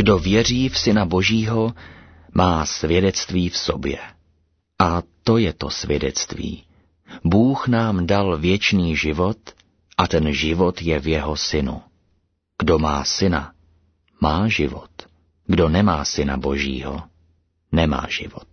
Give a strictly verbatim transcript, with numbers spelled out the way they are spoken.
Kdo věří v Syna Božího, má svědectví v sobě. A to je to svědectví. Bůh nám dal věčný život a ten život je v jeho Synu. Kdo má Syna, má život. Kdo nemá Syna Božího, nemá život.